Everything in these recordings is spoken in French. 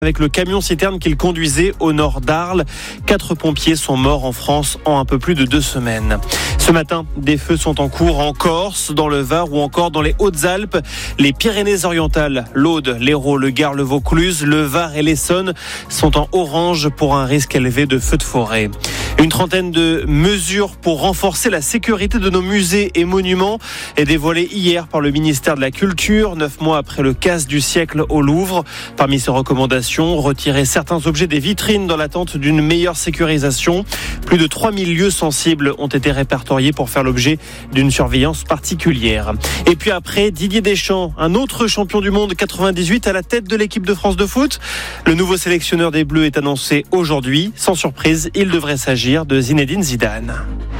avec le camion-citerne qu'il conduisait au nord d'Arles. 4 pompiers sont morts en France en un peu plus de 2 semaines. Ce matin, des feux sont en cours en Corse, dans le Var ou encore dans les Hautes-Alpes. Les Pyrénées-Orientales, l'Aude, l'Hérault, le Gard, le Vaucluse, le Var et l'Essonne sont en orange pour un risque élevé de feux de forêt. Une trentaine de mesures pour renforcer la sécurité de nos musées et monuments est dévoilée hier par le ministère de la Culture, 9 mois après le casse du siècle au Louvre. Parmi ces recommandations, retirer certains objets des vitrines dans l'attente d'une meilleure sécurisation. Plus de 3000 lieux sensibles ont été répertoriés pour faire l'objet d'une surveillance particulière. Et puis après, Didier Deschamps, un autre champion du monde 98 à la tête de l'équipe de France de foot. Le nouveau sélectionneur des Bleus est annoncé aujourd'hui. Sans surprise, il devrait s'agir de Zinedine Zidane.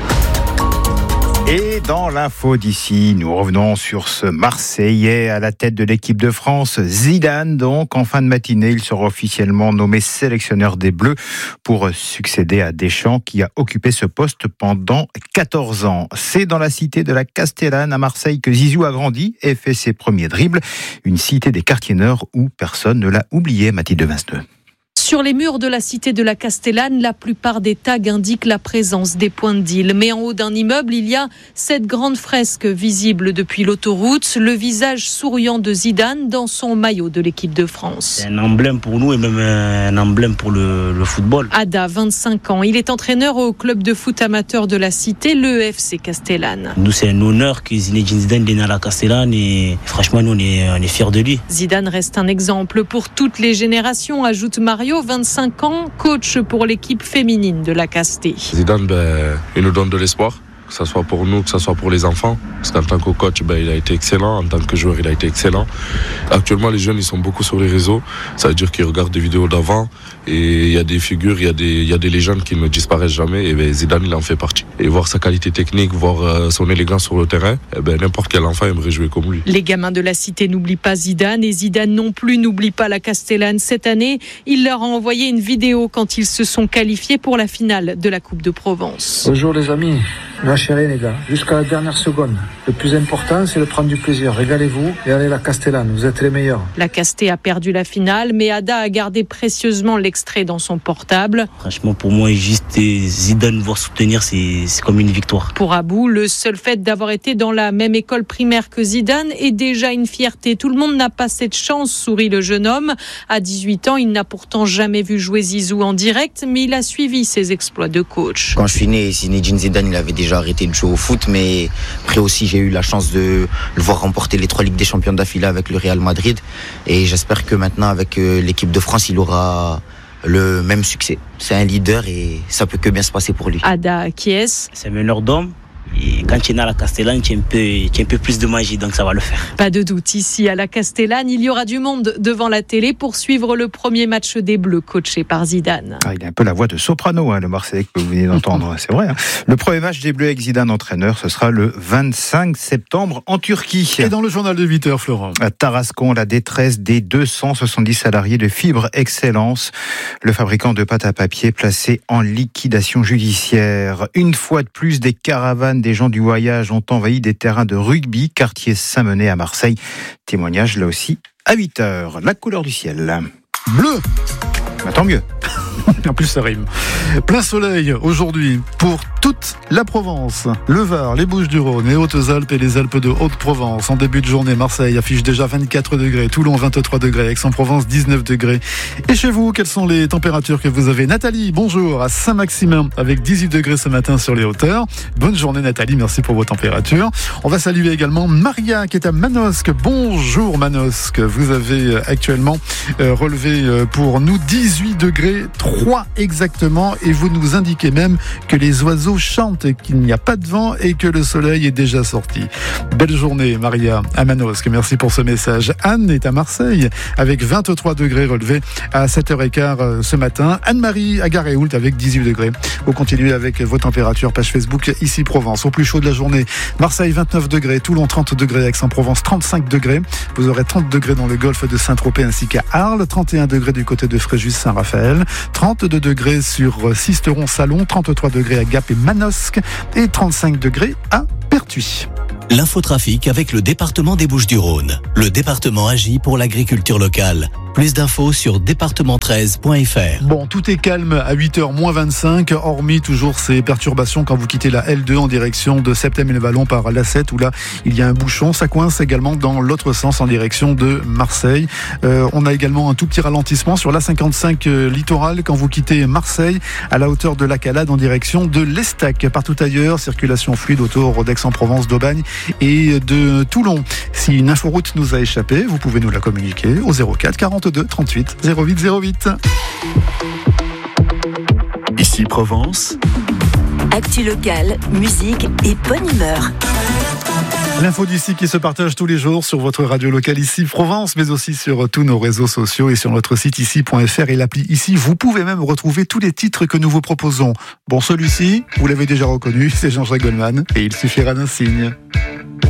Et dans l'info d'ici, nous revenons sur ce Marseillais à la tête de l'équipe de France. Zidane, donc, en fin de matinée, il sera officiellement nommé sélectionneur des Bleus pour succéder à Deschamps qui a occupé ce poste pendant 14 ans. C'est dans la cité de la Castellane à Marseille que Zizou a grandi et fait ses premiers dribbles. Une cité des quartiers nord où personne ne l'a oublié, Mathilde Devinsneux. Sur les murs de la cité de la Castellane, la plupart des tags indiquent la présence des points de deal. Mais en haut d'un immeuble, il y a cette grande fresque visible depuis l'autoroute, le visage souriant de Zidane dans son maillot de l'équipe de France. C'est un emblème pour nous et même un emblème pour le football. Ada, 25 ans, il est entraîneur au club de foot amateur de la cité, le FC Castellane. Nous, c'est un honneur que Zinedine Zidane est né à la Castellane et franchement, nous, on est fiers de lui. Zidane reste un exemple pour toutes les générations, ajoute Mario, 25 ans, coach pour l'équipe féminine de la Castée. Zidane, il nous donne de l'espoir, que ce soit pour nous, que ce soit pour les enfants. Parce qu'en tant que coach, il a été excellent. En tant que joueur, il a été excellent. Actuellement, les jeunes, ils sont beaucoup sur les réseaux. Ça veut dire qu'ils regardent des vidéos d'avant. Et il y a des figures, il y a des légendes qui ne disparaissent jamais. Et Zidane, il en fait partie. Et voir sa qualité technique, voir son élégance sur le terrain, n'importe quel enfant aimerait jouer comme lui. Les gamins de la cité n'oublient pas Zidane. Et Zidane non plus n'oublie pas la Castellane. Cette année, il leur a envoyé une vidéo quand ils se sont qualifiés pour la finale de la Coupe de Provence. Bonjour les amis. Lâchez rien les gars, jusqu'à la dernière seconde. Le plus important, c'est de prendre du plaisir. Régalez-vous et allez la Castellane, vous êtes les meilleurs. La Castée a perdu la finale, mais Ada a gardé précieusement l'extrait dans son portable. Franchement, pour moi, juste Zidane voir soutenir, c'est comme une victoire. Pour Abou, le seul fait d'avoir été dans la même école primaire que Zidane est déjà une fierté. Tout le monde n'a pas cette chance, sourit le jeune homme. À 18 ans, il n'a pourtant jamais vu jouer Zizou en direct, mais il a suivi ses exploits de coach. Quand je suis né, Zinedine Zidane, il avait déjà arrêté de jouer au foot, mais après aussi j'ai eu la chance de le voir remporter les 3 Ligues des Champions d'affilée avec le Real Madrid, et j'espère que maintenant avec l'équipe de France il aura le même succès. C'est un leader et ça peut que bien se passer pour lui. Ada acquiesce. C'est un meneur d'homme. Et quand tu es né à la Castellane, tu as un peu plus de magie, donc ça va le faire. Pas de doute, ici à la Castellane, il y aura du monde devant la télé pour suivre le premier match des Bleus, coaché par Zidane. Il a un peu la voix de soprano, le Marseillais que vous venez d'entendre, c'est vrai. Le premier match des Bleus avec Zidane entraîneur, ce sera le 25 septembre en Turquie. Et dans le journal de 8h, Florent. À Tarascon, la détresse des 270 salariés de Fibre Excellence, le fabricant de pâte à papier placé en liquidation judiciaire. Une fois de plus, des caravanes des gens du voyage ont envahi des terrains de rugby, quartier Saint-Menet à Marseille. Témoignage là aussi à 8h. La couleur du ciel. Bleu. Tant mieux. En plus, ça rime. Plein soleil aujourd'hui pour toute la Provence. Le Var, les Bouches-du-Rhône, les Hautes-Alpes et les Alpes de Haute-Provence. En début de journée, Marseille affiche déjà 24 degrés, Toulon 23 degrés, Aix-en-Provence 19 degrés. Et chez vous, quelles sont les températures que vous avez? Nathalie, bonjour, à Saint-Maximin avec 18 degrés ce matin sur les hauteurs. Bonne journée Nathalie, merci pour vos températures. On va saluer également Maria qui est à Manosque. Bonjour Manosque, vous avez actuellement relevé pour nous 18 degrés, 3 exactement, et vous nous indiquez même que les oiseaux chantent, qu'il n'y a pas de vent et que le soleil est déjà sorti. Belle journée Maria à Manosque, merci pour ce message. Anne est à Marseille avec 23 degrés relevés à 7h15 ce matin. Anne-Marie à Garéoult avec 18 degrés. Vous continuez avec vos températures, page Facebook ici Provence. Au plus chaud de la journée, Marseille 29 degrés, Toulon 30 degrés, Aix-en-Provence 35 degrés. Vous aurez 30 degrés dans le golfe de Saint-Tropez ainsi qu'à Arles, 31 degrés du côté de Fréjus-Saint-Raphaël, 32 degrés sur Sisteron-Salon, 33 degrés à Gap et Manosque et 35 degrés à Pertuis. L'infotrafic avec le département des Bouches-du-Rhône. Le département agit pour l'agriculture locale. Plus d'infos sur département13.fr. Bon, tout est calme à 8h moins 25, hormis toujours ces perturbations quand vous quittez la L2 en direction de Septem-et-les-Vallons par l'A7 où là il y a un bouchon. Ça coince également dans l'autre sens en direction de Marseille. On a également un tout petit ralentissement sur l'A55 littoral quand vous quittez Marseille à la hauteur de la Calade en direction de l'Estac. Partout ailleurs, circulation fluide autour d'Aix-en-Provence, d'Aubagne et de Toulon. Si une inforoute nous a échappé, vous pouvez nous la communiquer au 04 42 38 08 08. Ici Provence. Actu locale, musique et bonne humeur. L'info d'ici qui se partage tous les jours sur votre radio locale Ici Provence, mais aussi sur tous nos réseaux sociaux et sur notre site ici.fr et l'appli Ici. Vous pouvez même retrouver tous les titres que nous vous proposons. Bon, celui-ci, vous l'avez déjà reconnu, c'est Jean-Jacques Goldman et il suffira d'un signe.